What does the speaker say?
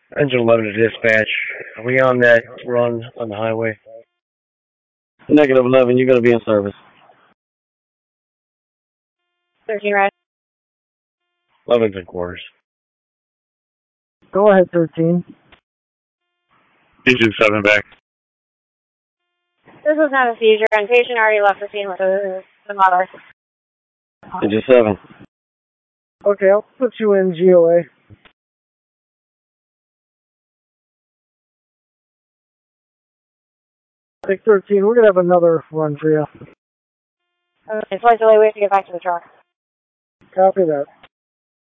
Engine 11 to dispatch. Are we on that run on the highway? Negative 11, you're going to be in service. 13 right. 11's in quarters. Go ahead, 13. Engine 7 back. This was not a seizure, and patient already left the scene with the mother. Engine 7. Okay, I'll put you in GOA. Take 13, we're going to have another run for you. Okay, flight delay, we have to get back to the truck. Copy that.